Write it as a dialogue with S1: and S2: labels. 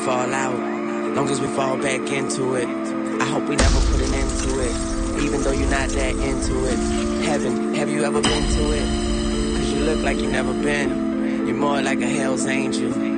S1: fall out, long as we fall back into it. I hope we never put an end to it, even though you're not that into it. Heaven, have you ever been to it? Cause you look like you never been. You're more like a hell's angel.